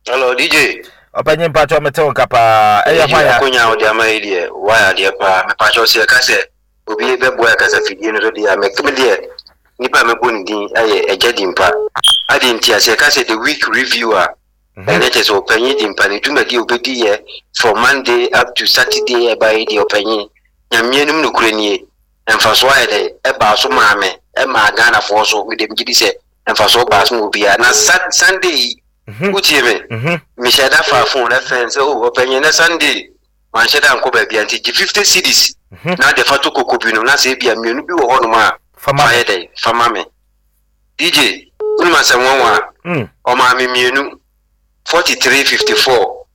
Hello, DJ. Openye mpacho meteo kapa eya hwaya. Kunya odi amaidie. Why dia pa me pacho se kase. Obi be boy kase fidie no dia me kemedie. Nipa me boni din aye ejadi mpa. Adi ntia se kase the week reviewer. And it is openye dimpa ni dwumadi obedi ye from Monday up to Saturday by the openye. Nyamienum no kurenie. Emfaso ayede e ba so maame e ma Ghana for so we dem gidi se emfaso ba so obia na Sunday utie me me shada fa phone na friend say oh openye na Sunday man shada nko ba bia nti 50 cedis na de fato kokobi no na se bia mienu bi wo ho no ma fama yede fama me DJ unu ma se wonwa o ma me mienu 43.54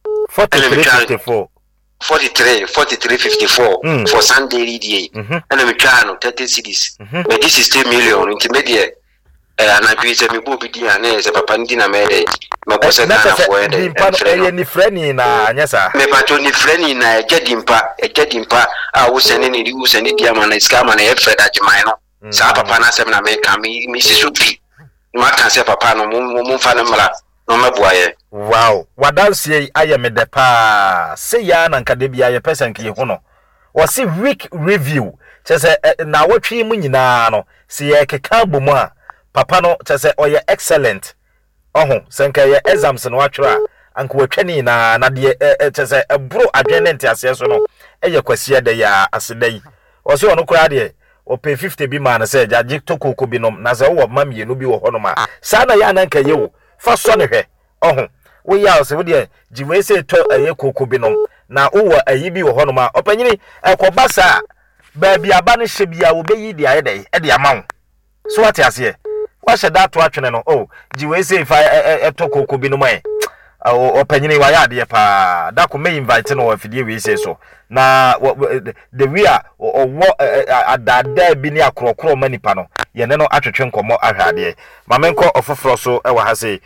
43.54 for Sunday DA and I'm trying 30 cities but this is 10 million intermediate and I create me bo bidi ana se papa ndi na mede me ko se na for ede ni freni na nyasa me pato ni freni na ejadimpa a wo sene ni wo sene dia ma na iska ma na e fred ajman no sa papa na se na me ka mi sisu bi ma kan se papa no mo fa na mala no mabuaye. Wow, wadansi aye me de pa se ya na nkade bia ye person ki ho no. O se week review. Chese na wotwe mu nyina no se ye keka bomu a papa no chese oye excellent. Oho, se nka ye exams no atwera anka wotwani na de chese ebro adwene ntiase so no eye kwasia de ya asedai. O se ono kura de o pay 50 bi man se jaji tokoko bi no na se wo mamienu bi wo ho no ma. Sa na ya na nka ye wo fa so ne hwe. Oho we ya se we de jiwe se to koko bi no na wo ayi bi wo ho no ma opanyini ekoba sa ba bia ba ne hye bia wo be yi de ayede e de amawo so what ase wa hye da to atwene no oh jiwe se fa to koko bi no mai opanyini wa ya de pa da ko me invite no afidie we se so na the we are adada bi ni akrokro manipa no ye ne no atwetwe nkomo ahwade mamenko ofoforo so e wa ha se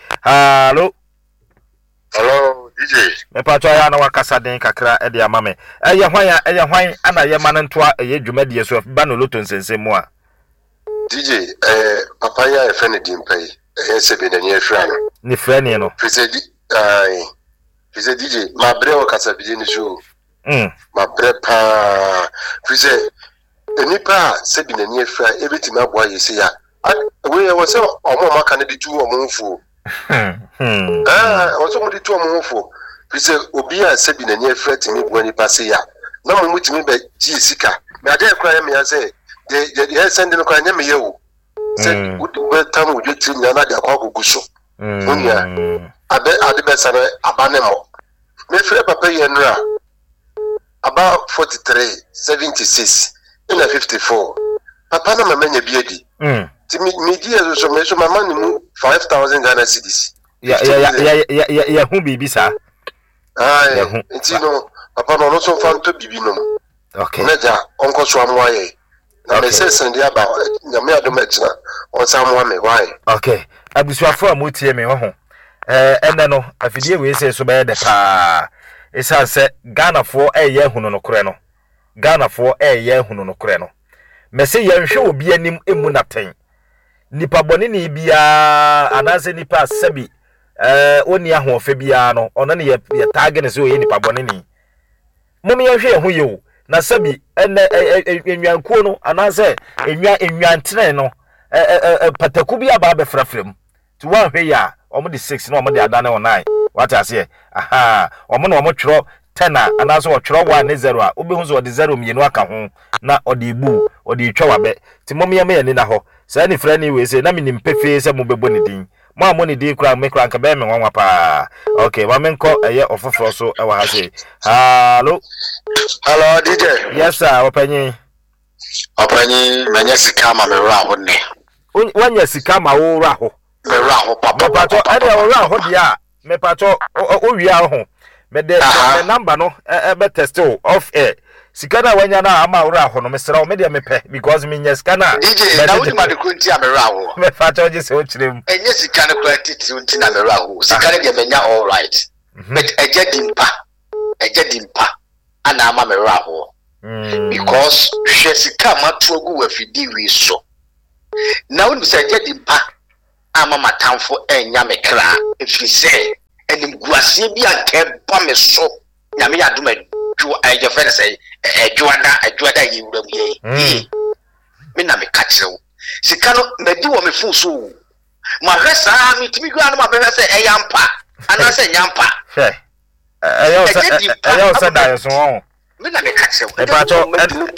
hello DJ me pato ya na wakasa den kakra e de amame eye hwan ana ye manentoa eye dwumadie so ba no loto nsensemu a DJ papa ya e fene dimpai se be na ne hwra no ni freni no Fize DJ ma bre o kasa bi ni so ma bre pa fize enipa se bi na ne hwra e beti na boa yesi ya we wo se omo maka na di tu omo mfu also mo di tu omo mfu fize obi a se bi na ne hwra timi boa ni pase ya na mo mutimi be ji sika me ade kra ya me ya se de send no kra nya me yewu se we tam wo jeti nya na de akwa guguso onya ade be sare abane mo me fere papa yenra about 43.76 in a 54 papa na mamanya biedi ti mi dia so me so mama ni mu 5,000 Ghana cedis ya hu bibi sa nti no papa no so fanto bibi no okay meja onko so amwaye na me se send ya ba nyame adomachina on samwa me why okay abusuafo amutie me ho ene no afidie we se so be de pa isa se Ghana fo eye hunu no kore no Ghana fo eye hunu no kore no me se ye hwe obi anim emu naten nipa bone ni bia anase nipa sabi oni ahofe bia no ono ne ye tag ne se oye nipa bone ni mum ye hwe ho ye o na sabi ene enwankuo no anase enwantene no pataku bia ba be frafrem ti wan hwe ya omo de 6 na omo de adane 9 what I say aha omo na omo twro 10 anaso o twro 1 0 a obehu so de 0 mienu aka ho na o de bu o de twa wabe ti mom ye me na ho sa ni fra ni we say na minim pefe se mo bebo ni din mo amoni din kra me kra nka be me wanwa pa okay wa me nko eye ofoforo so e wa ha say hello DJ yes sir opanyi manya sika ma me ra ho ne wanya sika ma wo ra ho papa to ade wo ra ho dia me pato o wi a ho me de number no be test off air sika na wanya na ama wo ra ho no me sra o me de me pe because me nya sika na DJ na wo ma de kunti a me ra ho me pato je se o kirem enye sika na quantity unti na me ra ho sika de me nya all right but ejadimpa ana ama me ra ho because hwe sika matogu wa fidi wi so na wo se ejadimpa ama matamfo enya mekra efise enim gua animasie bi akeba me so nyame yadoma ju aye fere say adwada yiwura mu ye me na me ka kire wo sika no medi wo me fu so ma hwesa mi timi gwa no ma be say eyampa ana say nyampa ayo sa da so won me na me ka kire wo e pa to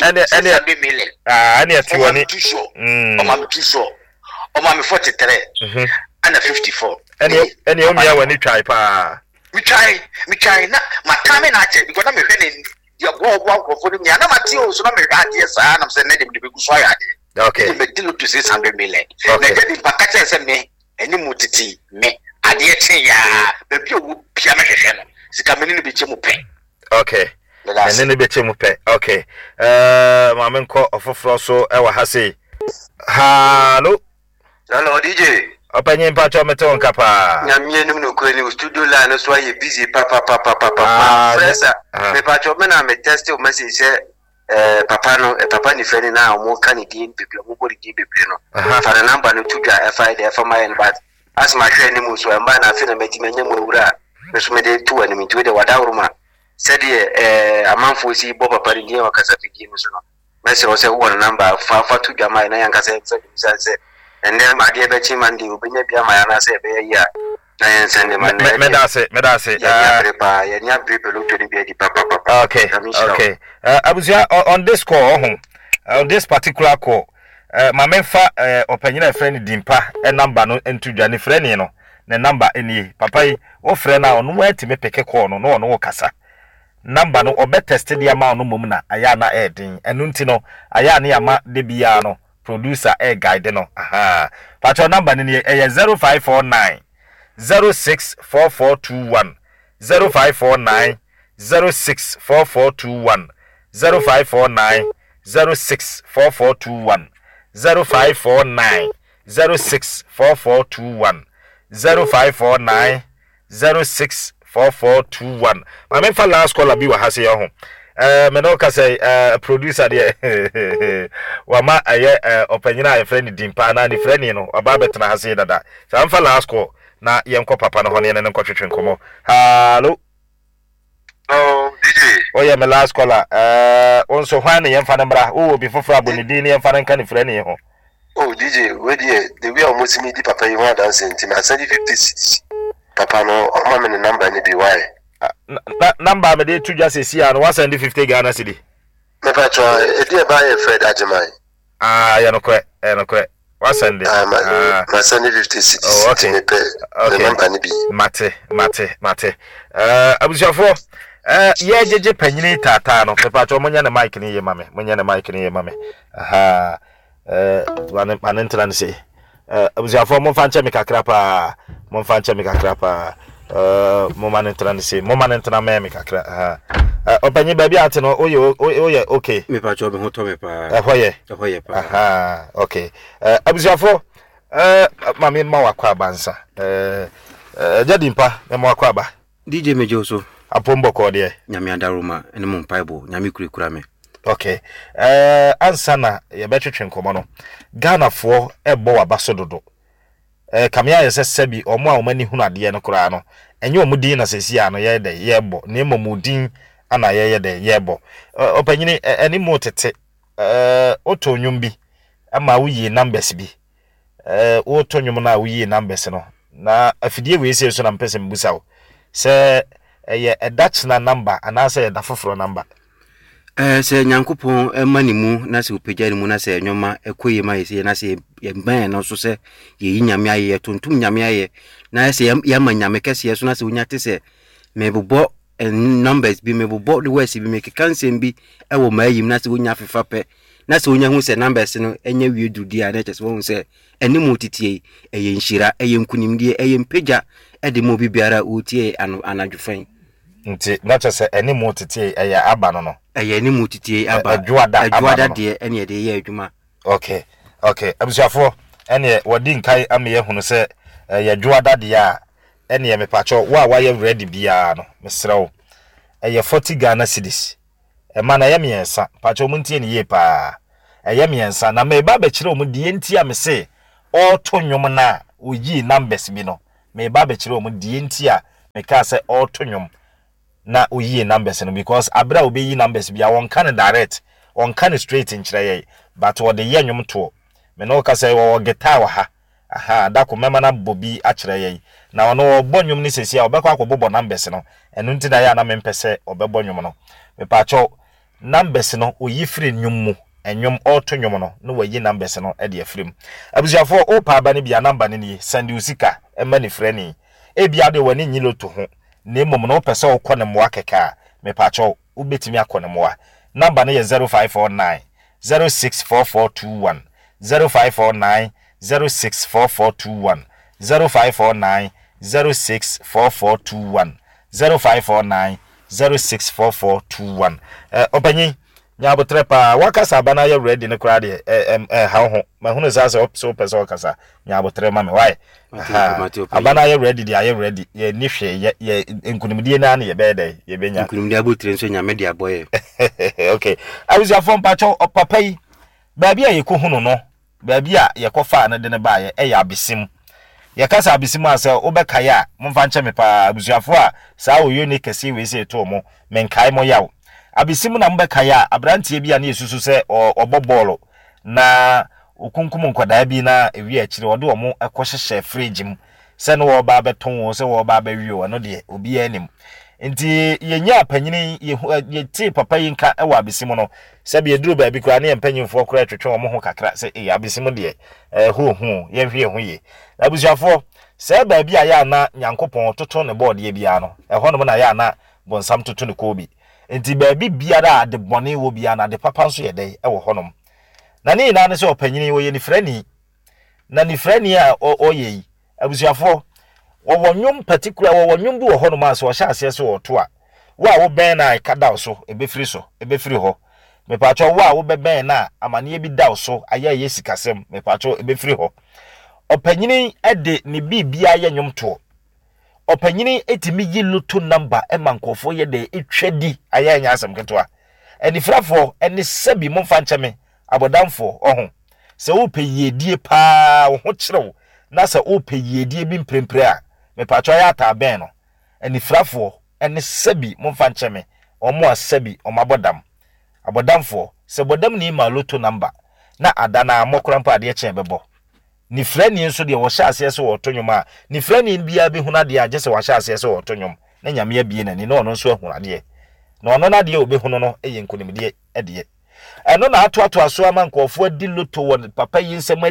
ani atiwani o ma me tuso o ma me 43 ana 54 any o mi awani twai pa mi try na matame na ache because na me hwe ne dia go for me na mati o so na me hwa ade sa na se na dem de be guso ya ade okay me deal to 600 million na get the package se me eni mutiti me ade che ya be bi o bia me hwehwe no sika me ni be che mu pe okay ene ne be che mu pe okay ma men ko ofofro so e wa ha sei hello DJ Openye mpacho meto nkapa. Nyamie num no kwani studio la no so aye busy papa. Fresa me pacho me na me test o message say papa no papa ni friend na o mo kan din biblia mo body din biblia no. For the number no to dwa FI the for my but as my friend ni mo so mba na afi na meti menya mo wura me so me de tu ani mi tu de wada uruma. Said amanfo si bo papa ni wa kasa figi no so no. Me say o say one number fa to dwa mai na yanka say and then my dear Betty Mandy will be maybe my answer be ya. I send him medase okay abusia on this call on this particular call my memfa opinion friend dimpa e number no entudwa ne friend no ne number eni papa yi o friend na ono watime peke call no no ono kasa number no obe test dia ma no mum na aya na edin enu nti no aya na ya ma de bia no producer guide no patro number ni 0549 064421 0549 064421 0549 064421 0549 064421 0549 064421 my main last call abi wa hase yo ho me no ka say producer de wa ma aye opanyina aye friend dimpa na ni friend no aba betena hase dada so am fa last call na yenko papa no ho ne nkotwetwe nkomo hello DJ oh yeah my last caller on so hwan yemfa ne bra o bi foforo abonidi ne yemfa ne kan friend ho oh DJ we the way almost me di papa you want dance intim I send 50 cedis papa no o ma me number ni bi why number me dey to just see and 150 Ghana cedi me pa try e dey buy Fred Ajimai ya no kwe what send ma send 50 cedis oh okay okay number ni bi mate abusiafo ye jeje panyini tata no me pa try monya ne mic ni ye mame aha wane ntran se abusiafo mo fa nche me kakra pa moma nentran se moma nentran me kakra opanyi baby ate no oye okay me pa cho be hoto me pa hoye pa aha okay abusiafo mami ma wakwa abansa jadimpa me ma wakwa ba DJ Mejoso apombo ko de nyame adaruma ene mo mpaibo nyame kurikura me okay ansa na ye betwetwe nkomo no Ghana fo ebo wabaso dodo kamia yese sebi omo a omani hunu ade no kura no enye omudin na sesi ano ye de yebo na emomudin ana ye de yebo opanyini eni motete oto nwum bi ama wuyi numbers bi oto nwum na wuyi numbers no na afidie we ese so na mpese mbusa wo se eye Dutch na number anase da foforo number se nyankopon emanimu na se opejari mu na se enwoma ekoye ma yese na se yemban no so se ye nyame aye tontum nyame aye na se yama nyame kese so na se onya te se mebobɔ numbers bi mebobɔ the words bi make cancel bi ewo mayim na se onya fefa pe na se onya hu se numbers no enya wie dudi a na kyese wo se enimu titie eye nhira eye nkunimdie eye mpeja ede mo bibiara otie anadwofan nti na kyese enimu titie eye aba no enimu titie aba adwada de ene de ye adwuma okay abusuafo ene wodi nkai ame ye hunu se ye adwada de a ene me pacho wa ye ready bia no mesrew eye 40 Ghana cedis ma na ye miensa pacho muntie ne ye pa eye miensa na me ba ba kire omu die nti a me se o to nwom na oyi numbers bi no me ba ba kire omu die nti a meka say auto nwom na oyi numbers no because abra obeyi numbers bia won kan direct on kan straight in chire but wo de ye nwom to me no ka say wo guitar wa ha aha da ko mema na bobi a chire ye na ono wo bonwom ni sesi a obekọ akọbọ numbers no enu nti na ya na mempese obebọ nwom no me pa cho numbers no oyi free nwom mu enwom auto nwom no no wayi numbers no e de afrim abusuafo o pa ba ne bia number ni send usika e ma ni freni e bia de wani nyiloto ho na emom no pese okọ mo akeka me pa cho ubetimi akọ mo a number no ye 0549 064421 0549 064421 0549 064421 0549 064421 opanyi nya abotrepa wakasa bana ye ready ne kra de ha ho ma hunu za so pese wakasa nya abotre ma me why abana ye ready de ye ready ye ni hwe ye nkunimdie na na ye bede ye benya nkunimdie abotre nso nya me de aboye okay abuzia fon pacho opapai baabi a ye ko hunu no baabi a ye ko fa na de ne ba ye ya abesim ye kasa abesim asa obeka ya momfa nche me pa abuziafo a saa oyo ne kese we se to mo menkai mo yawo abesim na mbeka ya abrantie bi a na yesusu se obobolo na okunkum nkodaa bi na ewi akire wode omo ekohyehyɛ fridge mu se no wo ba beton se wo ba bawie no de obi anim nti yenya panyini ye ti papa yinka ewa abesim no se bi eduru ba bi kura na yempanyimfo kura twetwe omo ho kakra se abesim de hu ye hwe ho ye abusuafo se ba bi aya na nyankopon toto ne board ye bia no ho no na ya na bonsam toto ne ko bi nti ba bi biara de bone wo bia na de papa nso ye dai ewo honom na ni na ne se opanyini wo ye ni frani na ni frani a oye abusuafo wo wonwom particular wo wonwom bi wo honom aso wo hya ase se wo to a wo ben na ikada so ebefiri ho me pacho wo beben na amane bi da so aya ye sikasem me pacho ebefiri ho opanyini ede ni bibia ye nwom to opanyini etimi yi luto number e mankofo ye de etwadi aya nya asem ketwa eni frafo eni sabi momfa ncheme abodamfo ohun se wo pe yedie pa wo ho kyerɛw na se wo pe yedie bi mprempre a me pacho ya ta ben no eni frafo eni sabi momfa ncheme omo asabi omabodam abodamfo se bodam ni ma luto number na adana amokrampa ade kyɛn bebo ni frani nso de wo hya ase se wo tonwom a ni frani bia bi huna de agye se wo hya ase se wo tonwom na nyame abie na ni na ono nso ahuna de na ono na de obehunu no eye nkonimde ede eno na atoato aso amankofo adi loto wo papa yi nsem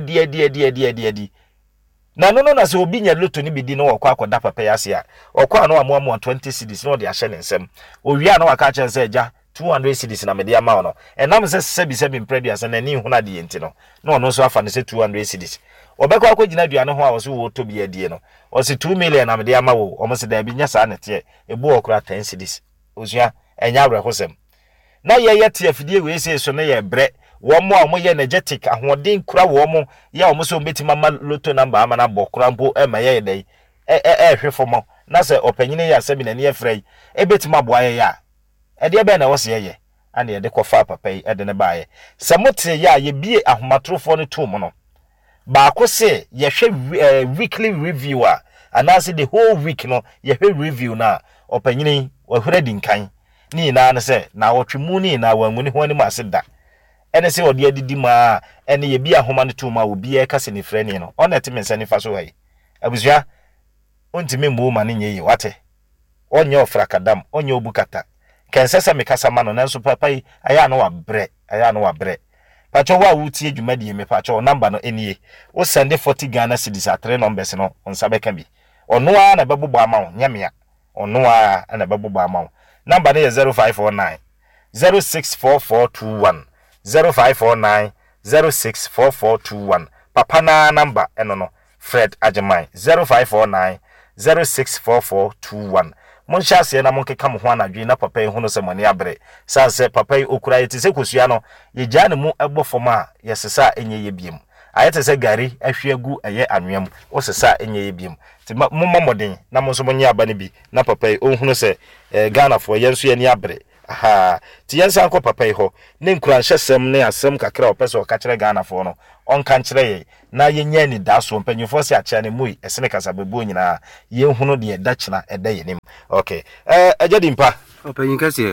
adi na no na se obi nya loto ni bidi no wakọ akoda papa ya ase a okọ ano amoamo 20 cedis no de ahye ne nsem owia na waka kyen se eja 200 cedis na media ma no enam se sebi mpreduas na ni huna de enti no na ono nso afa ne se 200 cedis obekọ akogina aduane ho a wo so wo to bi adie no wo se 2 million na media ma wo omo se da bi nya sa na te ebu okura 10 cedis osua enya abrehosem na ye te afidie we se so na ye bre wo mo a mo ye energetic ahoden kura wo mo ya wo mo so betima ma loto number ama na bokura mpo e ma ye dai hwefomo na se opanyine ya sebi na ne ye frei e betima boa ye ya e de be na wo se ye ana ye de kofa papa yi e de ne baaye se mote ya ye bie ahomatrofo ne to mo no ba ko se ye hwe weekly reviewer ana se the whole week no ye hwe review na opanyine wo hwere dinkan ni na ne se na wo twemu ni na wanwuni ho ni ma se da ene se odi adidi ma ene ye bia homa ne to ma obi e kase ne frani no ona te mensa ni fa so hai abusua ontime mbo ma ne nye wate onye ofrakadam onye obukata kensesa me kasa ma no nanso papa yi aya no wa bre pacho wa wuti adwumadi me pacho number no enie wo send 40 Ghana cedis a 3 numbers no onsa beka bi ono a na bebobọ ama wo nyamea ono a na bebobọ ama wo number no 0549 064421 0549 064421 papa na number eno no Fred Ajemai 0549 064421 Monsha se na monke kam ho anadwe na papa hu no se mone abre sanse papa okura yete se kosua no ye gya ne mu ebofoma ye sesa enye ye biem ayete se gari ahweagu eye anwem o sesa enye ye biem ti momma moden na monso monye aba ne bi na papa hu no se Ghana fo ye nso ye ni abre aha ti yensa anko papa yi ho ne nkuranhyesem ne asem kakra opeso ka kire Ghana fo no on kan kire ye na yenya ni da so mpanyufo se akya ne mui esene kasa bebu nyina ye hunu de da kyena eda yenim okay ajadi mpa opanyin kase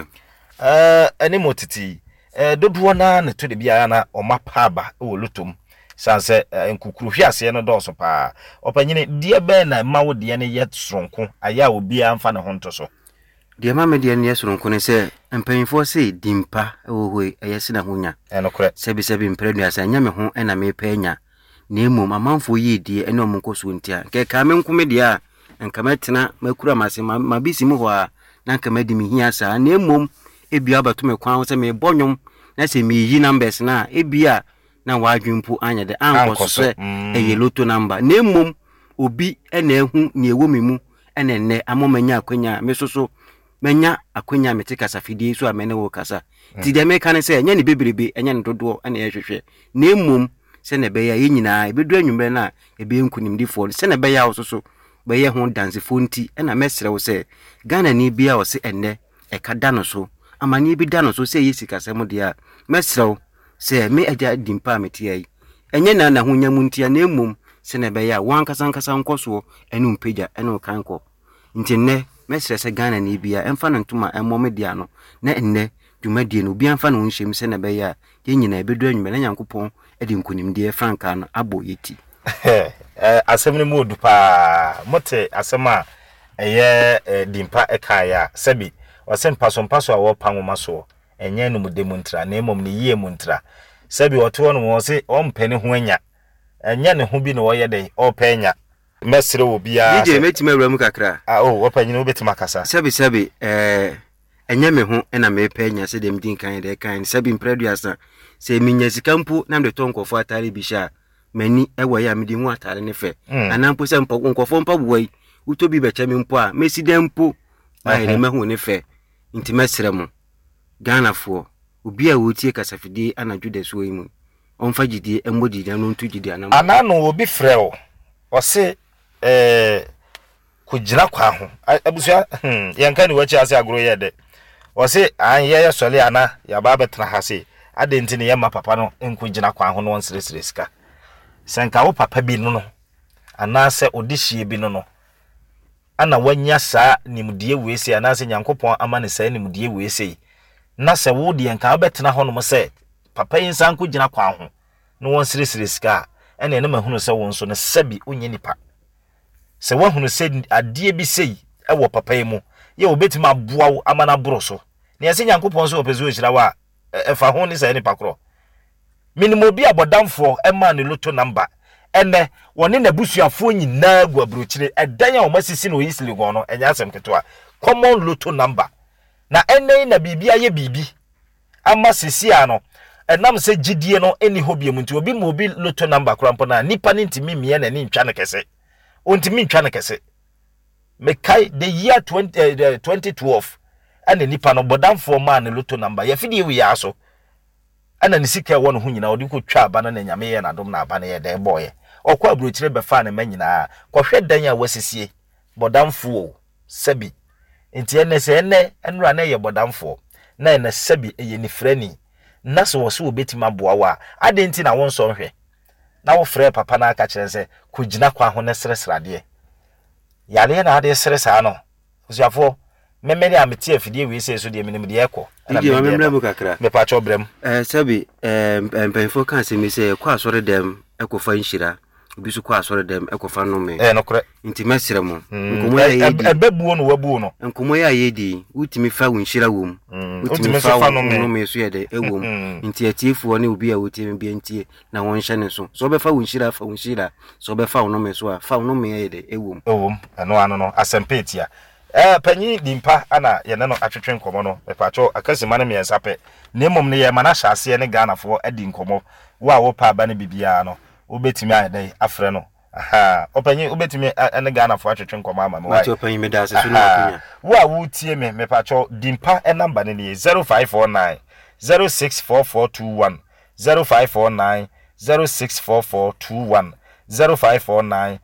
ani motiti dodo na ne to de bia na o mapa ba o lutum sanse nkukuru hwiase no do so pa opanyine die be na mawo de ne yet sonko aya obi amfa ne ho nto so de ma me de ne yesoronko ne se mpanyinfo se dimpa ehoi eyese na honya enokre sebi mprenu asa nya me ho na me panya na emom amanfo yi die ene omunkoso ntia ke ka me nkome de a nka metena makura mase mabisi mu ho a na nka madi mi hia sa na emom ebia bato me kwan se me bonyom na se me yi numbers na ebia na wadwempu anya de ankoso eyeloto number na emom obi ena ehu ne ewo memu ena enne amomanya akwanya mesoso menya akwanya mete kasa fidie so amene wo kasa ti de me kan se enya ne bebrebe enya ne dodo ena yehwehwe na emom se ne be ya yenyina ebedu anwumre na ebe nkunimdifo se ne be ya ososo be ye ho dansefo nti ena mesere wo se Ghana ni bia wo se enne ekada no so amani bi da no so se yesika se mo dia mesere se me aja dimpa meti ai enye na ho nyamu ntia na emom se ne be ya wan kasa nkoso enu mpagya enu kanko nti ne mesere se Ghana ni bia emfa no ntuma emom dia no na enne dwumadie no bia emfa no nhyem se ne be ya yenyina ebedu anwumre na Nyankopɔn edi nkunimdie franka no abo yeti asem ne modu pa mote asema eye dimpa ekaya sebi wase mpaso a wo panwoma so enye no mudemu ntra na emom ne yie mu ntra sebi woto no mo se o mpene ho anya enye ne ho bi no wo ye de o panya mesre wo bia DJ metima awura kakra wo panyine wo betima kasa sebi enye me ho na me panya se dem din kan de kan sebi mpreduasa se minya sikampu na mde tonkofo atare bisha mani ewo ya mdi hu atare ne fe anampo se mpo nkofo mpa buwai utobi beche me mpo a mesidempo ba ene mahu ne fe nti mesere mo Ghana fo obi a wotie kasafidi anadwo de so yimu onfa gidie emmodidi anu ntu gidie anano obi freo o se kujira kwa ho abusua yanka ni wachi ase agro ye de o se an ye sole ana ya ba betra ha se adenti ne yema papa no enkugina kwa ho no onsresre sika senka wo papa bi no ana se odihie bi no ana wanya sa nimdie wese ana se Nyankopɔn ama ne sa nimdie wese na se wo de enka obetena ho no se papa yin san kugina kwa ho no onsresre sika ene ne mahunu se won so ne sabi onye nipa se wahunu se adie bi sei ewo papa yi mu ye obetima boa wo ama na boro so ne yase Nyankopɔn so opezu ohira wa efa ho ni sa ni pakro minimo bi abodamfo ema ne loto number ene woni na busuafo nyina gu abrochire edan a o masisi no yisili gon no enya asem keto a common loto number na ene na bibia ye bibi ama sisi ano enam se gidie no eni hobie mu nti obi mo obi loto number krampo na nipa ni ntimi mie na ni ntwa ne kese ontimi ntwa ne kese mekai the year 2012 ane nipa no bodamfo ma ne loto number ya fidie wi ya so ana ne sika won ho nyina odi ko twa aba na nyame ye na dom na aba na ye den boye okwa abrochire be fa na manyina kohwe dan a wasisie bodamfo sabi enti ene se ene enura na ye bodamfo na ene sabi eye ni frani na so wo so obetima boa wa adenti na won so hwe na wo frɛ papa na aka kyerɛ se kugina kwa ho ne sresrade yale na ade sresa no usiafo memeli ameti afidie we se so de menim de ekɔ DJ memle mu kakra me pa cho brem sabi mpenfo kan se mi se kwa asore dem ekofa nhyira obi so kwa asore dem ekofa no me no kore nti mesere mu nkomo ya yedi ebebuo no wabuo no nkomo ya yedi utimi fa wo nhyira wom utimi fa no me so ye de ewom nti atiefo ne obi a wotimi bi ntie na won hye ne so be fa wo nhyira fa wo nhyira so be fa wo no me so a fa wo no me ye de ewom eno ano no asempetia panyi dimpa ana ye ne no atwetwe nkomo no mepacho akasima ne me nsape nemom ne ye mana hyase ne Ghana fo adi nkomo wo a wo pa aba ne bibia no obetimi ayedai afre no opanyi obetimi ne Ghana fo atwetwe nkomo ama me wa opanyi me da se so no akunya wo a wo tie me mepacho dimpa number ne ne 0549 064421 0549 064421 0549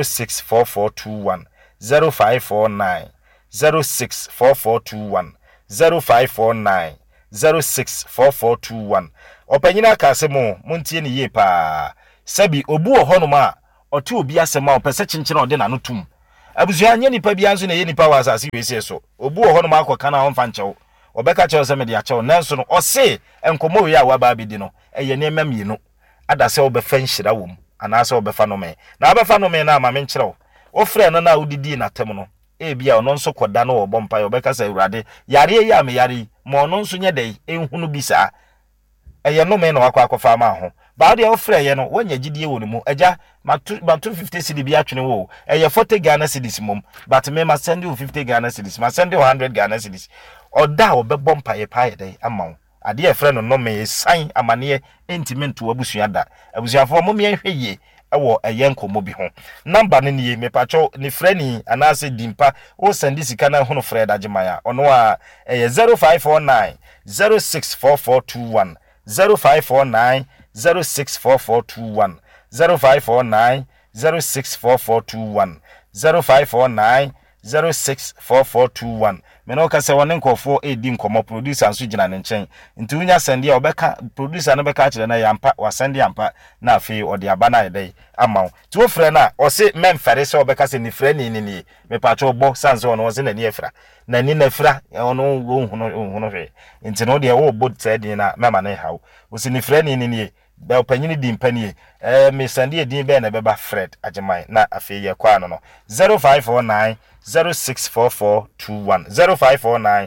064421 0549 064421 0549 064421 opanyina ka asemo montie ne ye pa sabi obu ohonoma ote obi asema opese chinchina ode na no tum abusua anya nipa bia nso na ye nipa wasase wese so obu ohonoma akoka na onfa nchew obeka chew se me de achew nanso no ose enkomo we a waba abidi no eye ne mamienu adase obefa nhira wom anase obefa no me na obefa no me na ama me nkyerɛw ofre no na udidi na tem no ebia ono nso koda no obompa ye obeka sa urade yare ye am yare ma ono nso nye dai enhunu bisa eye no me na wakwa akɔfa ma ho ba de ofre ye no wanya gidie wɔ no mu agya ma 250 cedi bi atwene wo eye 40 Ghana cedis mum but me ma send you 50 Ghana cedis ma send you 100 Ghana cedis oda obebompa ye pa ye dai ama ade e frɛ no no me san amane intimate abusua da abusuafo mo me hwɛ ye ewo eyenkomo bi ho number ne nie mepacho ne frani anase dimpa o send sika na ho no Fred Agimaya ono a 0549 064421 0549 064421 0549 064421 0549 064421 meno ka se wonen kofo edi nkomo producer anso gina ne nchen nti unya send ya obeka producer no beka kire na yampa wa send yampa na afi ode aba na edai amaw ti wo frɛ na o se memfere se obeka se ni frɛ ni me pacho obo sanso no se na ni efra na ni na fra ono wo huno hwe nti no de wo obo tsedi na mema na hawo o se ni frɛ ni ba opanyini di mpanie me send ye din be na beba Fred Agimaya na afi ye kwa no 0549 064421 0549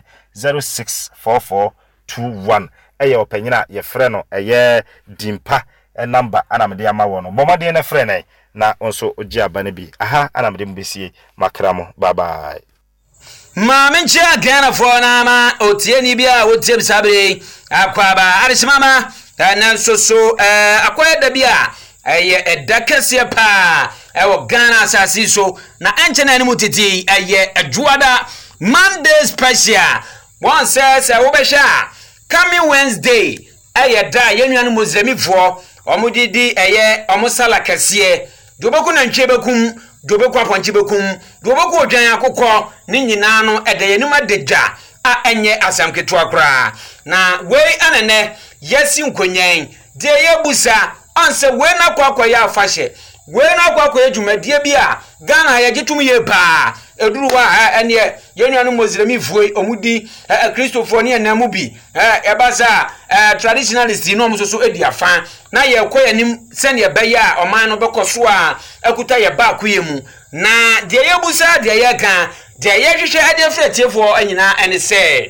064421 eye opanyina ye frɛ no eye dimpa number anamde ama wo no bomade na frɛ na onso ogi abane bi aha anamde mbesie makramo bye bye ma menche Ghana for na ma otie ni bia otie bisabre akwaba arisimama na so akwaya da bia eye edakase pa ewo Ghana asasi so na enchena ni mutiti eye adwada Monday special one says wo be sha coming Wednesday eye da yenuanu mozremifo omudidi eye omosala kase dobeku na ntwebekum dobeku aponchebekum dobeku odwan akokɔ ni nyina no ede yenum adegya a enye asamketo akra na we anene yesi nkonyan de yebusa anse we na kwakwa ya afahye we na kwakwa adwumadie bi a Ghana ya gitum ye pa eduruwa ene yenuanu mozremifuo omudi Christopher ne enamu bi ebaza traditionalist no msoso ediafa na ye koyanim sene ye beya oman no bekoso a akuta ye ba koyemu na de yebusa de ye kan de ye hwehwe ade fretiefo anyina ene se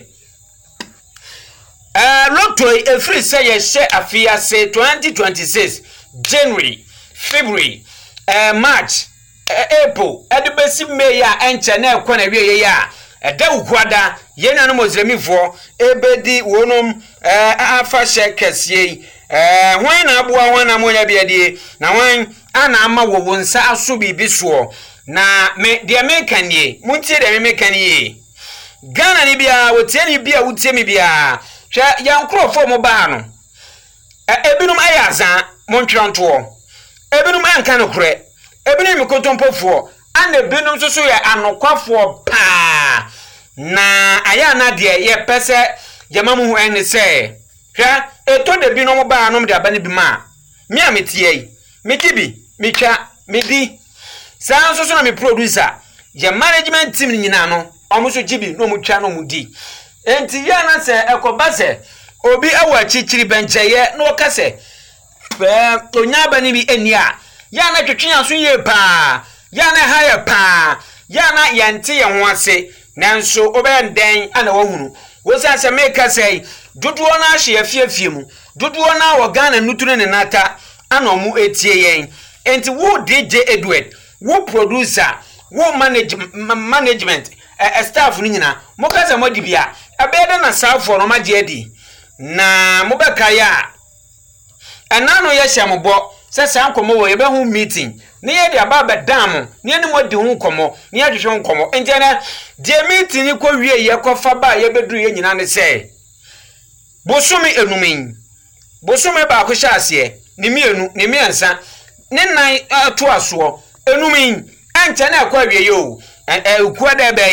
Lotoi every say ye share afia say 2026 January February March April edebesi May ya enche na ekwa na wie ya eda ukwada yena no mozremifo ebedi wonom afa shekesie hwan na aboa hwan na monya biadie na hwan ana ama wo wonsa aso bibiso na me de mekanie muntie de mekanie Ghana ni bia wotie ni bia wotie mi bia hwa yankrofo mo ba no ebinum ayaza montwanto ebinum anka no kure ebinum mikotompofo ane binum so ya anokwafo pa na aya na de ye pese yamamu hu ene se hwa eto de binum ba no de abane bi ma mi ametie metibi mitwa medi sanso so na me producer ye management team nyina no omuso gibi no mutwa no mudi enti ya na se ekoba se obi awa chichiri bencheye no kase onya bani bi enia ya na twetwea so ye pa ya na ha ye pa ya na yente ye ho ase nanso obenden ana wahunu wosa se meka sei dodo na ahye afiafie mu dodo na wo Ghana nutune ne naka ana omu etie yen enti wo DJ Edward wo producer wo management staff ni nyina mo kasa mo dibia abeda na safo no magye adi na mo beka ya anano ye hyambo sese ankomo wo ye be hu meeting ne ye de aba dam ne ne mo di hu komo ne ye hwehwe nkomo enti na de meeting ko wie ye kofa ba ye beduru ye nyina ne se bosumi enumin bosumi ba ko hyase ne mienu ne miensa ne nan to aso enumin anche na kwa wie yo ukwa da bai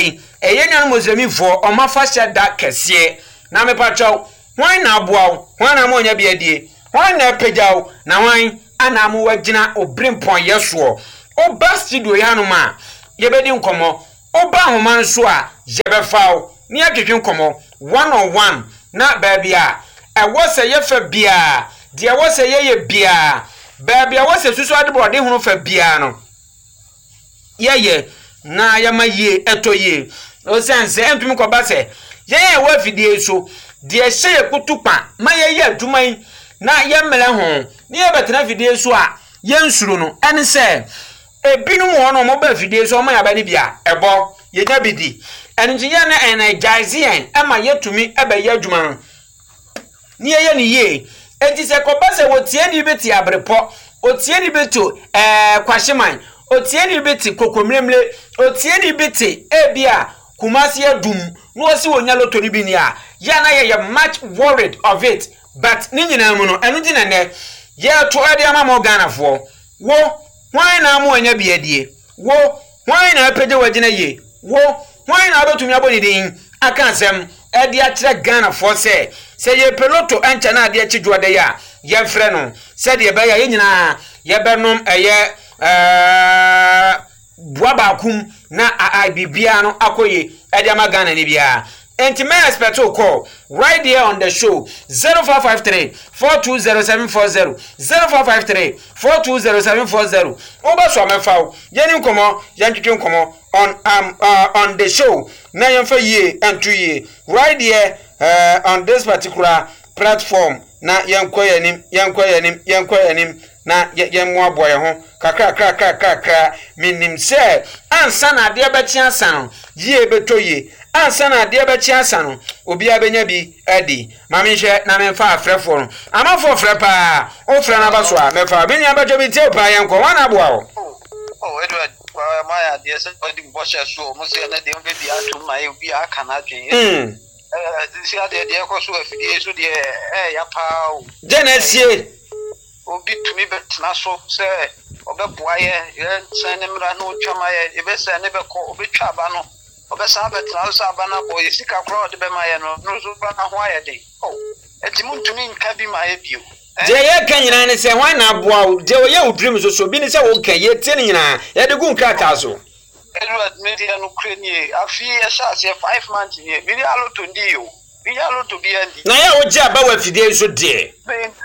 eye nyan mozramifo omafa hyeda kese na mepacho hwan na aboawo hwan na monya biadie hwan na pejawo na hwan ana mo wagina obrimpon yeso oba studio yanoma yebedi nkomo oba homa nso a yebefawo ni atwetwe nkomo 101 na baabia ewose yefa bia de ewose yeye bia baabia wose susu adebode hunu fa bia no yeye na yamaye etoye o sense entumi ko ba se yeye wa fidie so de hye kutupa mayeye aduman na yemele ho ne yebetena fidie so a yensuru no ene se ebinum ho no mo ba fidie so ma yaba ne bia ebo yenya bidi ene nti ye na energize ama yetumi ebe ye adwuma ni ye ni ye enti se ko ba se wotie ni beti abrepo otie ni beto kwahyeman otie ni beti kokomremle otie ni beti ebia kumasi adum no osi wonya loto ni bi ni a ya na ye much worried of it but ni nyina mu no enu di na ne ye to ade ama mo ganafo wo hwan na mo anya biadie wo hwan na apede wagina ye wo hwan na abetumi aboni din aka asem ade a kire ganafo se ye peloto ancha na ade a chidwode ya ye frɛ no se de be ya ye nyina ye benom eye buabakum na bibia no akoye ade ama gana ni bia enti may expect to call right here on the show 0553 420740 0553 420740 oba so amefawo yeni nkomo yantwetwe nkomo on the show na yemfa ye antu ye right here on this particular platform na yankwayanim na yemmo aboye ho kakra minim se ansa na ade abechi asan ye betoye ansa na ade abechi asan obi abenya bi adi mamehwe na memfa afrefo no amafo frepa o fra na baso a mefa benya abejo bi tie pa yankwa wana aboa o Edward my idea say body wash so mo say na dem be bi atum ma obi aka na adwen this year the ekoso afidie so de ya pa genesie obi tumi betna so se obeboa ye sene mra no twama ye ebe sene be ko obetwa aba no obesa betna so aba na bo yesika kro de be ma ye no no so ba na ho aye de eti muntumi nka bi ma ye bio je ye kan nyina ne se hwan na aboa je ye udrim so bi ne se wo kan ye tie nyina ye de gun krata so Edward media no krenie afi ye sha se 5 months ni bi ya loto ndi yo bi ya loto bi andi na ye wo je aba wa fidie so de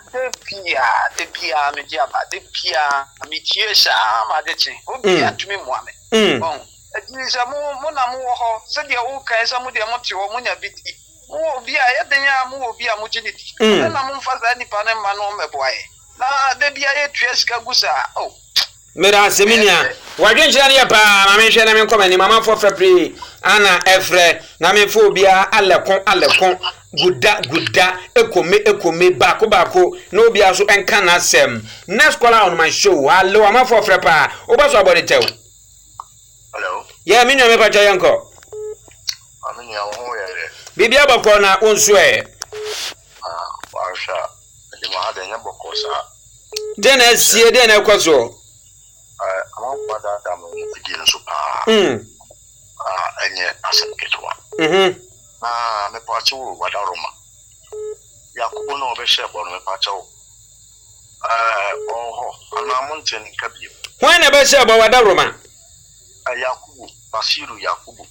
de pia me je aba de pia mi tie sha ma de che obi atumi moame bon edi se mo na mo ho se de wo kan se mo de mo te wo mo nya biti mo obi a ye de nya mo obi a mo jiniti na mo mfa za nipa na ma no meboae na de bia ye tue sika gusa mera seminia wadwenchira ne pa mamehwe na menkomani mama for February ana efre na menfo bia alekon guda ekome bako na obi aso enka na sem next caller on my show hello mama for February pa obaso abode tew hello yeah me nwa me pa yanko amenya wo yere bibia bako na onso warsha de ma da nya bako sa dena sie dena ekoso among father da mo fidie so pa enye asempetwa na me pa cho wadaroma yakubu no be shebo no me pa cho ana monten kabiem hwan na be shebo wadaroma yakubu basiru yakubu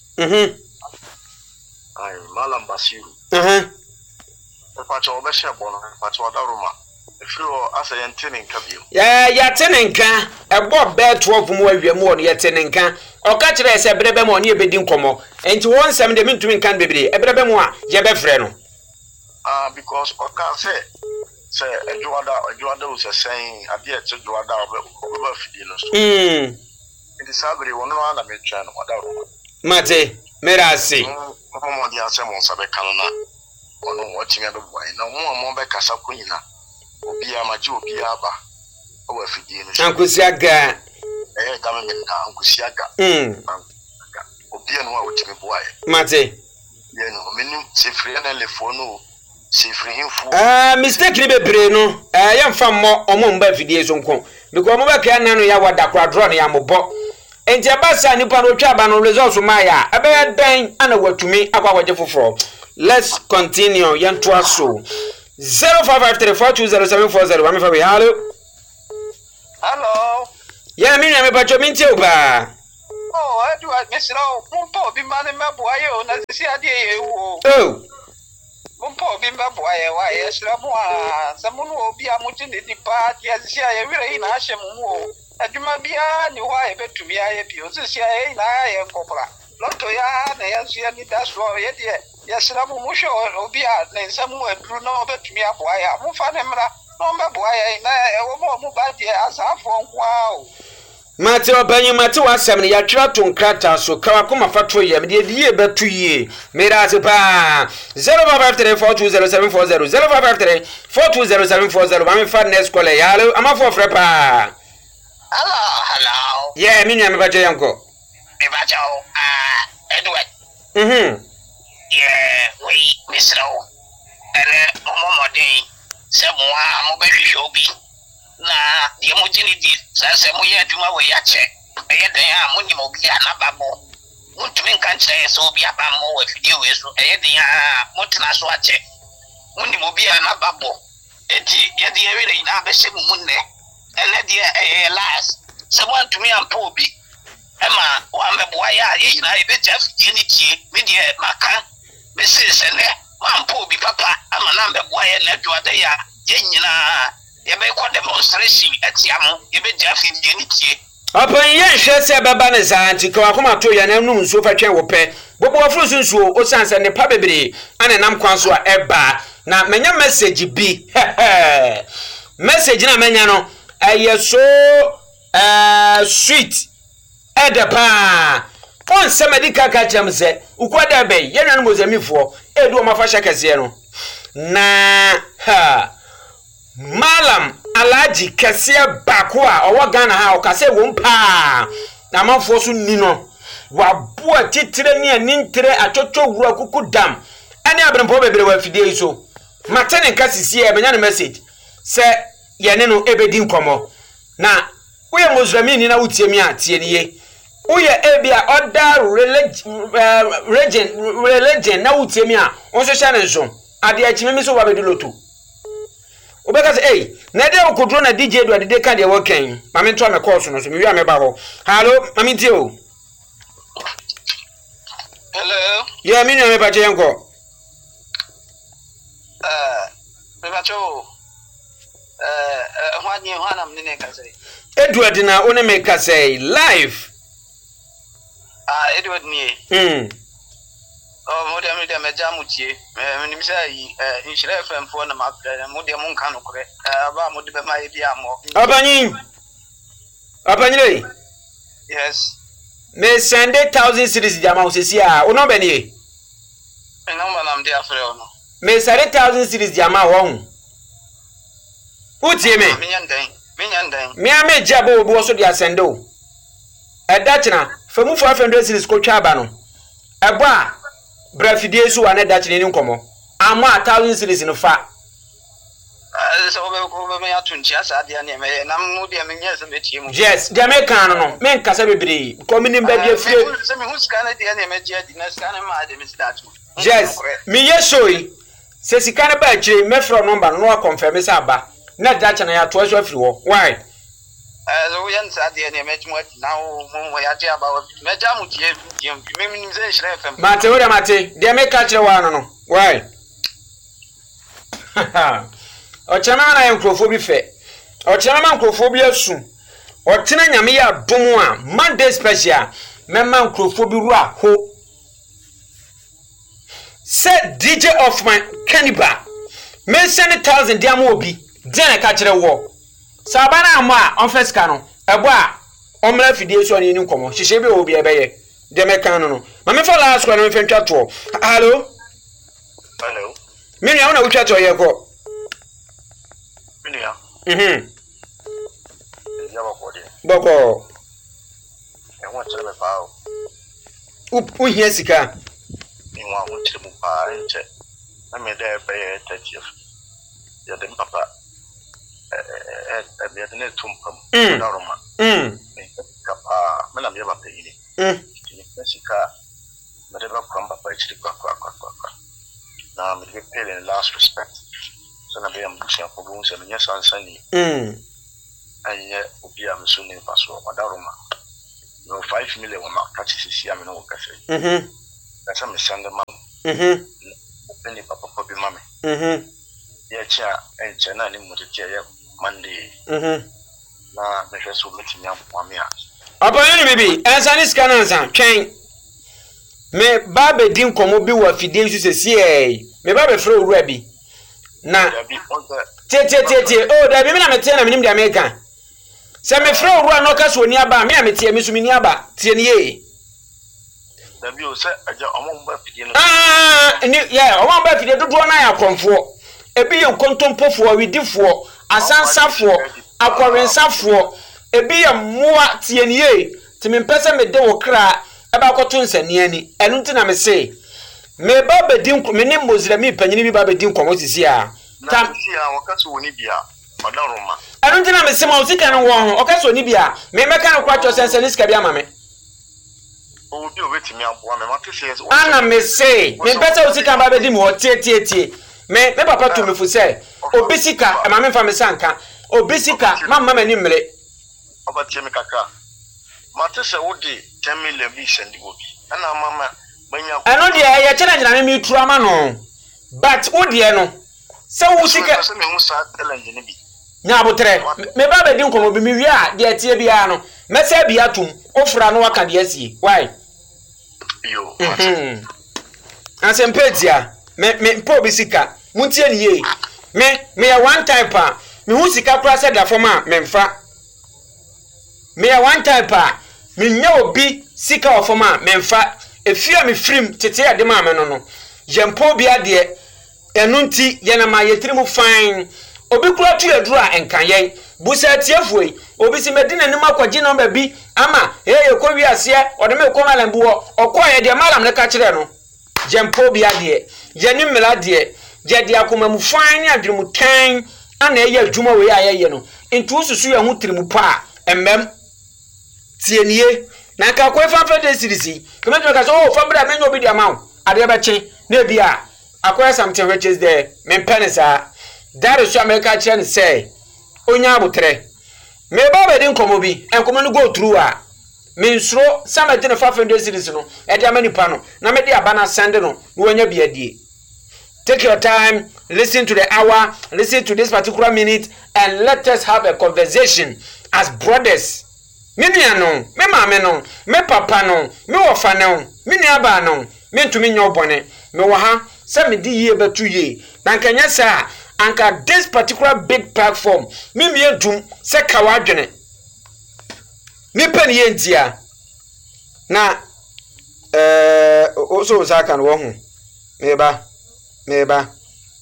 malam basiru me pa cho be shebo no me pa cho wadaroma efiro asayentene nkabiem ya tenenka ebo be 12 mu awiam won ya tenenka o ka kire se brebe mo ne ebedi nkomo enti won sem de mentumi nkan bebre ebrebe mu a je be frɛ no because o ka se edwada o se sen ade e che edwada o ba fidi no so enti sabre won no na me twa no wadaro mate merasi mo dia se mo sabe kanona ono watime be boy na mo be kasa kunyina obi amaji obi aba o wa fidie no ankusiaga kama me na ankusiaga obi eno wa otime boae mate ye no menu sefri na lefono sefri hinfu mistake ni bebre no yamfa mo omo mba fidie so nko because mo ba ka na no ya wada kwadro no ya mobo enti abasa nipa no twa ba no results maya ebe dan ana watumi akwaje foforo. Let's continue yanto aso 0553420740 wa me fa we hello yeah me me bacho minti oba Edward mesra mumpo bi mane maboaye o na sisi ade ye wo mumpo bi maboaye wa ye sra mo a samunu obi a muti ne dipa dia sisi aye wire yi na ahye mu o aduma bia ni wa ye betumi aye bi o sisi aye na aye nkopra lotto ya na ya sisi ni daso ye de ya sra mo hwe obi a na nsamu aduru na obetumi aboaye mo fa ne mra no maboaye na wo mo ba de asafo nkwa o Mate obanyi mate wasem ne yatwa to nkrata so kawa koma fatro yem de die betu yie mirase pa 0553420740 0553420740 ba me fa next call yalo ama for frɛ pa hello yeah me nya me ba yanko me ba jaw Edward yeah we misro ele omomodin se mo a mo be hwehwe obi na ye mo jini di sase mo ye aduma we ya che eye den a mo ni mo bi na babo mo tumi nkan che so bi aba mo we video we so eye den a mo tena so a che mo ni mo bi na babo eti ye di ewe re na be se mo ne ele di eye last se mo tumi ampo obi e ma wa mebo ya ye na e be jaf ye ni tie me di maka me se ne ma ampo obi papa ama na mebo ya na duada ya ye nyina ye be kwa demonstration etiam ye be jafi ye ni tie Open ye hwe se baba ne zanti kwa koma to ya na num nso fa twen wo pe bobo wafuru sunsuo o sanse ne pa bebere ane nam kwan so a eba na menya message bi message na menya no aye so sweet edapa on se medical ka chem se ukwada be ye nanu mozamifo edu o mafa shakase no na Malam Alaji Kasia Bakwa owa Ghana ha okase wo mpa na manfo so ni no wabua titire ne nintire atoto wura kuku dam ane abrempo bebere wa fidie so matene nkasisi e benya no message se ye ne no ebedi nkomo na uye Muslimini na utiemi atie niye uye ebia other religion na utiemi a onso sha ne nso ade achimemi so wabedu lotu Obeka say hey na de okodro na DJ Edward de ka de wo kan mame to me course no so me wi ameba ho hello mame ti o hello yeah me na me ba je yanko me ba cho hwani hwana mnene ka say Edward na one me ka say live Edward ni mo de me jamutie me nimisa yi inshira FM fo na ma mo de mo nka no kore ba mo de be ma ye bia mo Abanyi yes me send 1000 series jama osisi a ono be ni no ma na mde afre ono me send 1000 series jama won utie me me nyandan me ame jabo obi wo so dia send o edachina famu 500 series ko twa ba no eba brafidie so wane dachine ni nkomo ama 1000 series no fa so be me atunchi asa dia ne me na mu dia me nyese betie mu yes dia me kan no me nkasa bebre ko minim ba dia fie se me hu scan dia ne me dia di na scan ma de me sidatu yes me yesoi se sika ba akire me from number no confirm se aba na dachina ya to so afiri wo why so yan sa dia ne me timo na mo ya dia ba me jamu tie me minim se shire fm mate wo mate dia me ka kire wa no why o chama na enkrofo bi fe o chama enkrofo bi asu o tena nyame ya domo a Monday special memma enkrofo bi ru aho said DJ of my cannibal me send 1000 dia mo obi dia ka kire wo sabana ama on first no ebo a omra fidie so ni nkomo hihye bi obi ebeye de me kan no ma me fa last one me fentwa to hello me nua na wutwa to ye ko Minia. Yawa kodi. Boko. E won chere me pa o. U hia sika. Ni wa won chere mu pa enche. Na me de be 30. Ya de papa. Be de ne tumpam. Na roma. sika pa me na me ba pe ni sika me de ba kwa papa chiri kwa na me de pay in last respect so na be am busia ko bu se me nya sansani anye obi am so ne paso odaroma no 5 million wa ma catch sisi am no ka se that's me send ma open papa ko bi mame ya cha enche na ni mo te ya Monday na me hwe so metimi ampoame a Abanye bibi ensani scan ansan twen me ba be din komo bi wa fidin su sesi me ba be fro wura bi na tie oh da bi me na me tie na minim dia me kan se me fro wura no ka so ni aba me ametie me so mi ni aba tie ni ye da bi o se aja omo ba fidin ni yeah omo ba fidin dodo na ya konfo ebi ye kontompofo widifo asansafo akwarensafo ebi ye moa tie ni ye ti me pese me de wo kra eba akoto nsani ani enu nti na me se me ba bedin me ni mozira mi panyini bi ba bedin komo sisi a tam si a wakato woni bia odaroma enu nti na me se ma osika no wo ho okaso ni bia me meka no kwa cho sensani sika bia ma me obi obetimi aboa me mate se ana me se me pese osika ba bedin mo tie me papa to me fu se obisika e ma me fa me sanka obisika mamma mani mre obatie me kaka mate se wodi 10 million bi sendi obi ana mama banya eno de ya challenge na me tru ama no but wodi e no se wo sika se me hu sa challenge ne bi nya abotre me ba be din komo bi mi wi a de tie bia no me se bia tum ofra no waka de asie why yo asempetia me po bisika muntie ni ye me ya one time pa me hu sika kura se da forma me mfa me ya one time pa me nya obi sika of forma me mfa efia me frim tete ade ma me no yempo bia de enunti ye na ma yetrimu fine obi kura tu edura enkan busa tiefuoi obi si medina ni makwaji number bi ama ko wi ase ode me ko malam buo okoye de malam ne ka kire no yempo bia de ye ni mela de je de akoma mu fine adwemu tan ana ye adwuma we ayeye no ntu susu ye hu trimu pa emmem tienie na ka ko fa fa de sirisi kama to ka so fa bra me no bi de amaw ade ba che na bia akoya something which is there men penisa that is America chen say onya abotre me ba be din komo bi enkomo no go through a me nsro sama de no 500 series no e de amani pa no na me de abana send no wonya bi adie. Take your time, listen to the hour, listen to this particular minute, and let us have a conversation as brothers. Me no, me mama no, me papa no, me wofa no, me niaba no, me ntumi nyo bone, me wo ha, se me di ye betu ye. Na nkanya sa, anka this particular big platform, me entum se kawa adwene. Me pen ye ntia. Na also Zaka no wo ho. Meba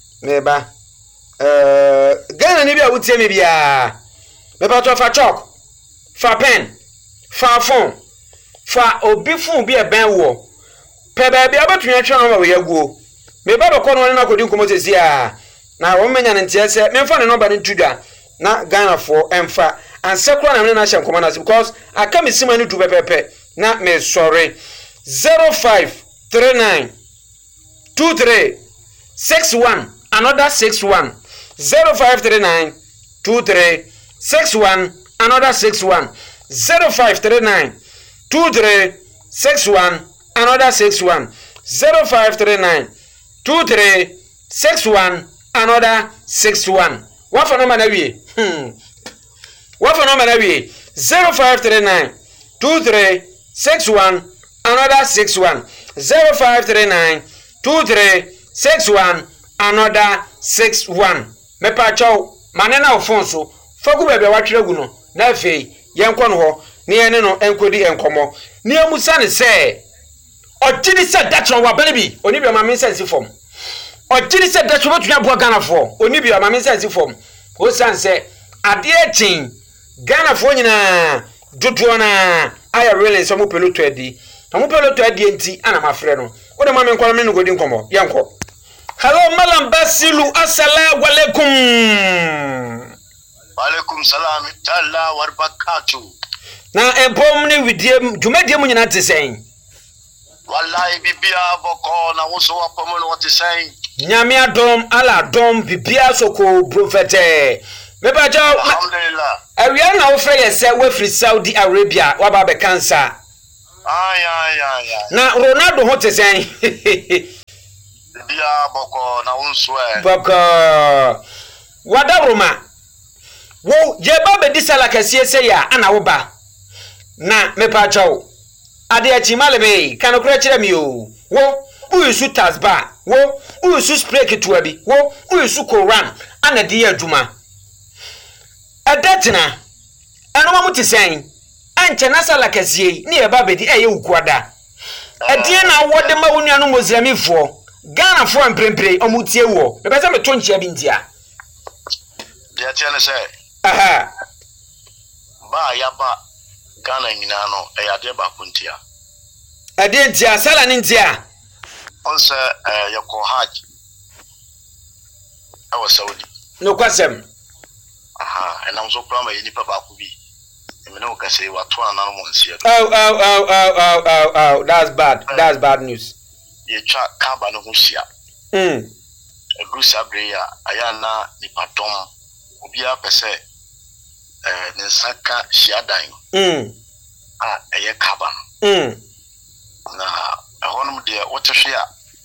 Ghana ni bia wutie me bia me pa to fa chalk fa pen fa phone fa obi phone bia ben wo pe ba bia batun atwa no we yaguo me ba ko no na kodi nkomo sesi a na wo menya ntie se me fa ne number ni tudwa na Ghana for emfa and sekura na me na hye nkomo na because aka me sima ni du pepepe na me sorry 0539 2361 another 61 0539 2361 another 61 0539 2361 another 61 0539 2361 another 61 what for number na wie what for number na wie 0539 2361 another 61 0539 2361 another 61 me pa chaw manena ofon so fagu bebe watwere gu no na afei yenko no ho ne ene no enkodi enkomo ne amusa ne se ogini se datro wa bane bi oni bi ma me sense form ogini se datro botua bo Ghana fo oni bi ma me sense form o sanse ade etin Ghana fo nyina dodo na aya really so mo peloto adi mo peloto adi enti ana mafre no o de ma me nkwara me no godi nkomo yenko. Hello Malam Basilu, assalamu alaikum. Wa alaikum salam ta'ala wa barakatuh. na empom ne widie dwumadie mu nyina te sɛn wallahi bibia boko na wo so apom no what say nyame adom ala dom bibia soko profete meba jo alhamdulillah awia na wo frɛ yɛsɛ wo free Saudi Arabia wa ba be cancer ay na Ronaldo ho te sɛn bibia boko na wo so boko wada Roma wo je ba be disala kase se ya ana wo ba na mepa jo ade achi malebe kan okra kire mi o wo uyisu tasba wo uyisu spray ketua bi wo uyisu Koran ana de ya adwuma adatina anoma mutisen anche nasala kasie ni e ba bedi eye ukuada adie na wode ma wonuanu mozramifo Ghana fo amprempre omutie wo be pese me to nchia bi ntia dia tiene say aha ba ya ba Ghana nyina no e ya de ba kuntia ade ntia sala ni ntia onse yako hajj awa Saudi no kwasem aha and I'm so proud of you nipa ba ku bi me no ka say wa to anano mo nsia oh that's bad news ye twa kaba no ho hia egusa bre ya aya na nipa dom obi a pese ne saka hia dan eye kaba na honum de wote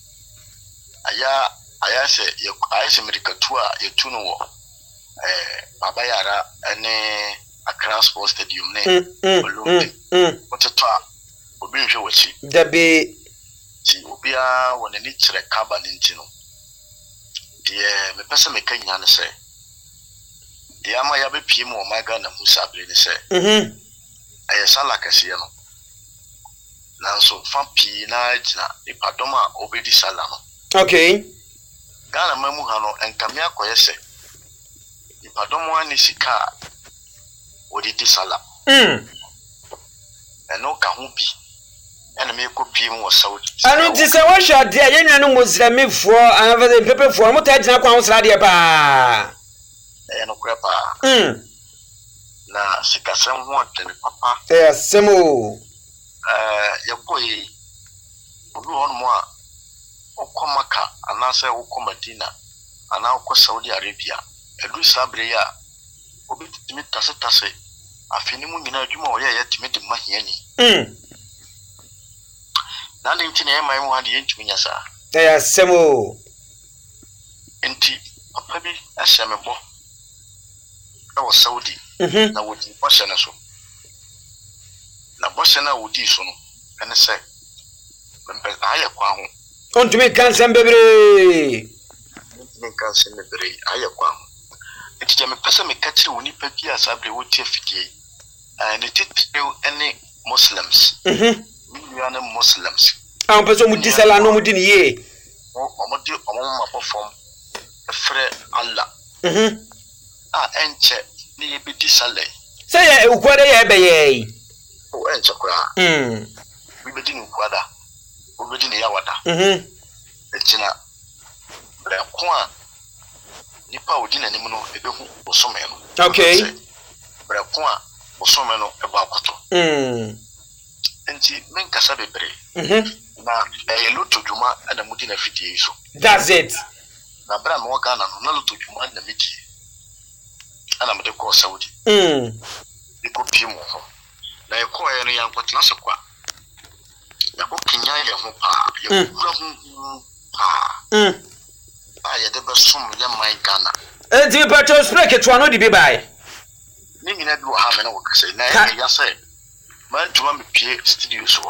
aya se ye medikatua ye tunu wo baba yara ene Accra Sports Stadium ne wote to obi nhwe wachi dabe ti obi a wona ni kire kaba ne ntino de me pese me kanya ne se de ama ya be pie mu o maga na musa bre ne se aye sala kase no nanso fa pi na jina ipadoma obedi sala no okay Ghana mamu ha no enkamia akoyese ipadomo ani sika odidi sala eno ka ho bi ena me ko pi mu Saudi anu ti se wo hwa de ye nuanu mozramifo anafade pepefo mo ta jina kwa ho sra de ba eno krepa na sika sem ho de papa semo yakoyi obi won mo a okomaka anase woko Madina ana woko Saudi Arabia edu sabre ya obi timi tase afini mu nyina adwuma o ye timi de mahia ni na le ntine e mai mu ha de yentumi nya sa semo enti papa bi asemebo e wo Saudi na wodi boshe na so na boshe na wodi so no ene se membe aya kwa ho ontumi kansen bebre aya kwa ho enti je me pese me katire woni pa bia sabre woti afidie ne titire ene Muslims you are Muslims am peso mu disala no mu di ni ye omodi omoma perform frɛ Allah enche ni ye bi disala say ya ukwade ya ebe ye o enche kura bi be di ni kwada o be di ni yawada echina bra kwa nipa odi na nim no ebehu osome no okay bra kwa osome no eba akoto enti men kasa bebre na luto djuma ana mudi na fidie so that's it na bra no Ghana no na luto djuma na midi ana mede ko Saudi iko pimo ho na eko ya no yankotena so kwa ya ko kinya ya ho pa ya kura ho pa ya de basum ya mai Ghana enti pato speak to no di be bai ni nyina bi ha me na wo kase na ya say man tuma me pie studio so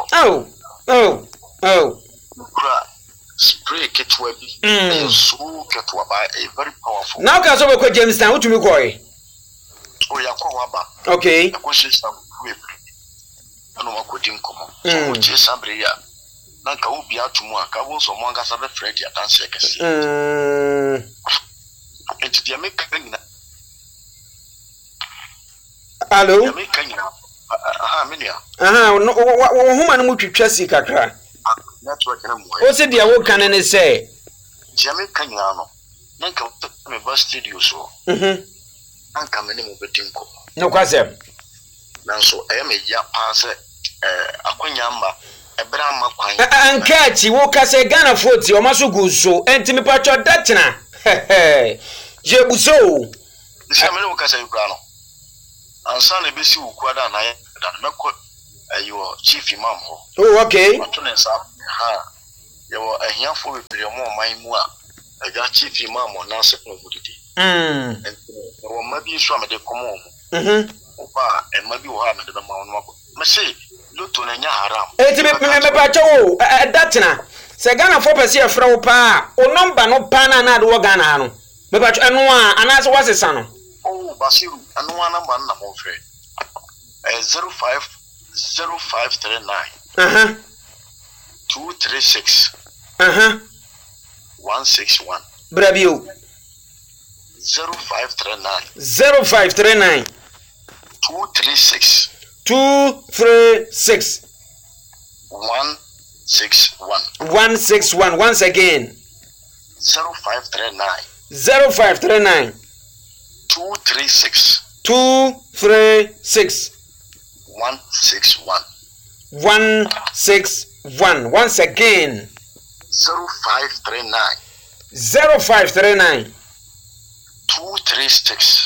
kura spray ketwa bi so ketwa ba very powerful now ka so be ko Jamestown utumi ko e o ya ko wa ba okay ko shi sam we ano ma ko dim komo so ti sabre ya na ka ubi atumu aka wo so mo anga sabe Fred ya dance kesi enti dia me ka nyina allo dia me ka nyina minia no wo huma no mutwitwa si kakra network na mo o se dia wo kan ne se dia me ka nyina no na ka me ba studio so anka me ne mo betim ko no kwasem nanso me ya pass akwanyamba ebra ma kwan ankachi wo kase Ghana foti o maso guso enti me pacho datena je buso nsia me wo kase kura no ansa na besi wo kwada na ya da mekọ ayo chief imam ho oh okay to ne sa ha yo ahiafo bebre mo man mu a aga chief imam na se ko budidi wo ma bi so amede komo opa ma bi wo ha amede ba ma wono mako me say loto na nya haram enti me pacho wo datena se Ghana for pese e fra wo pa o number no pa na de wo Ghana no me pacho eno a anase wasesa no oh Basiru eno a number na mo frɛ 0539 236 161 Brabio 0539 236 161 once again 0539 236 161 once again 0539 236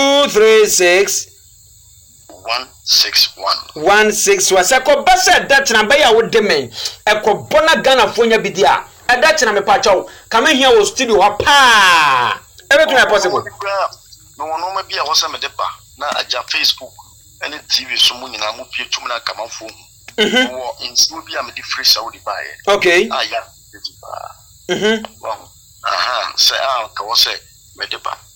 161 seko basa datena baya wo demen ekobona Ghana fonya bidia datena me pacho kama hia wo studio ha pa everything possible no no ma bia wo se me de ba na aja Facebook any TV so mu nyina mu pie tum na kama fo wo insu bia me di free Saudi bae okay aya de ba bon aha se ka wo se me de ba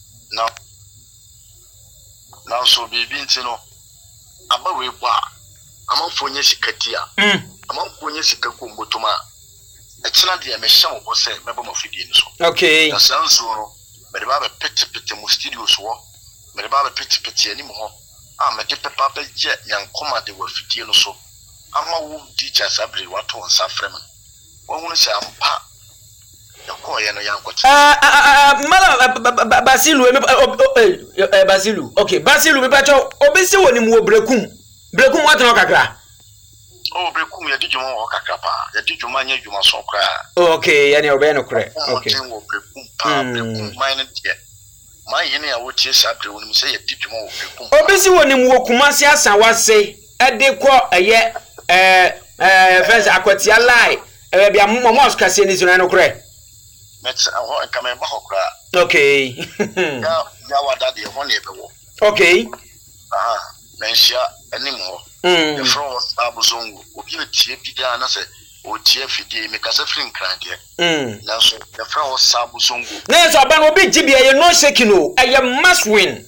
na so bibi ntino aba we ba amanfo nya sikatia amanfo nya sikaku mbotuma ekina de me hye mo se meba mafidie ni so okay na sanso no me de ba pete mu studio so me de ba pete ani mo ho me de pepa ba je yankoma de wafidie no so ama wo teachers abre wato nsa frem wo hunu se ampa yako ye no yankoti mala Basilu Basilu okay Basilu me pacho obisi woni mu brekum wato no kakra oh brekum ya dijuma wo kakra pa ya dijuma nya juma so kra okay yani obe no kre okay wo brekum pa brekum mine de ma yene ya wo tie sabre woni se ya dijuma wo brekum obisi woni mu Kumasi asan wase ede ko eye first akwati alai bia mo kase ni zuna no kre met ho kama ba hokra okay ya wada de ho ne bewo okay mensia animo the front abuzongo obi otie bidia na se otie fidie me kasa frin krande na so the front abuzongo na so aban obi gibia ye no shekino eye must win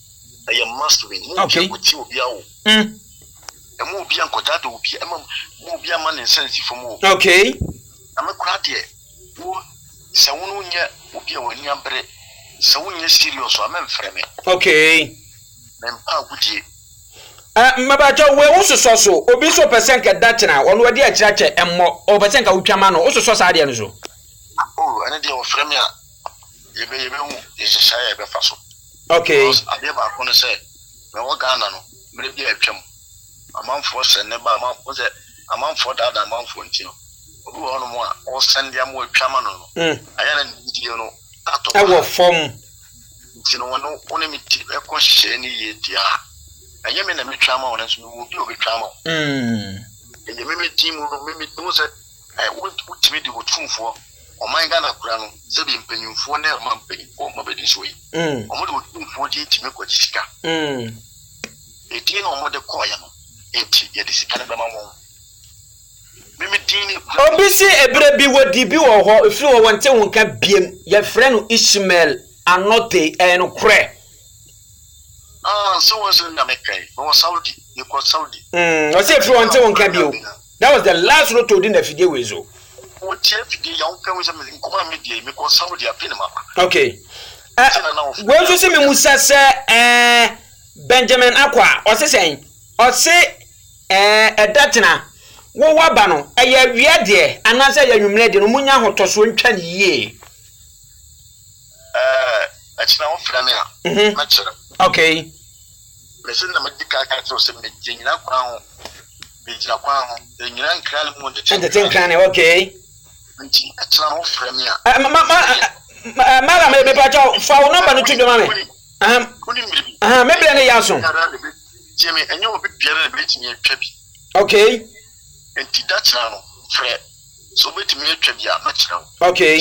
okay obi awo emo obi ankoda de obi emo obi ama ne sense fomo okay amekura de wo sawunu nya obi awani ambre sawunya serious o amemfreme okay mempa gudie mabacho we ususo so obi so percent ka datena ono wadi akirache emmo o percent ka utwama no ususo sa ade no so ane de o frame a yebe hu yesha ya be faso okay ade ba ko no se me wo Ghana no mre bi atwam amanfo se ne ba amanfo se amanfo dada amanfo ntino obi wo no mo a o send ya mo atwama no aya na video no ato ewo form ntino wono one mi ti e ko hye ni ye dia anya me na metwama wona so wo bi obetwama enye me team no me do se wo timi di wotumfo o man Ghana kura no se bi mpanyimfo na ma mpanyimfo ma bedi so yi o mo de wotumfo di timi ko sika eti no mo de ko ya no enti ye de sika na ba ma mo me dini obisi ebre bi wodi bi wo ho efri wo wonte wonka biem ye frɛ no Ishmael anote no kre so was in America no Saudi you call Saudi o say efri wonte wonka bio that was the last road to din afide wezo o tie fide ya wonka we say me nkoma media me call Saudi apin mama okay we so say me musa se Benjamin Akwa o say sen o say edatena wo waba no eye wie de anase ya nwumre de no munya hotoso ntwa ne yie achina wo frane a na chere okay Person na medical character se me nyina kwa ho. Me nyina kwa ho. Nyina nkra le mu de. Entertain kan okay. Nti atena ho frame ya. Mala me be pacho fa wo number no tudwo mame. Me bia ne yaso. Jemi enyo obi biara na betimi atwa bi. Okay. Nti da tena no frɛ. So betimi atwa bi a ma kyerɛ. Okay.